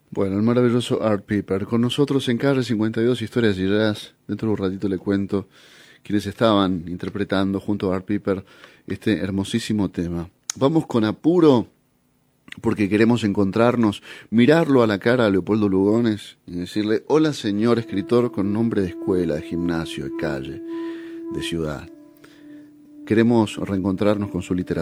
Bueno, el maravilloso Art Piper. Con nosotros en Calle 52 Historias y Jazz. Dentro de un ratito le cuento quienes estaban interpretando junto a Art Piper este hermosísimo tema. Vamos con apuro porque queremos encontrarnos, mirarlo a la cara a Leopoldo Lugones y decirle: hola señor escritor con nombre de escuela, de gimnasio, de calle, de ciudad. Queremos reencontrarnos con su literatura.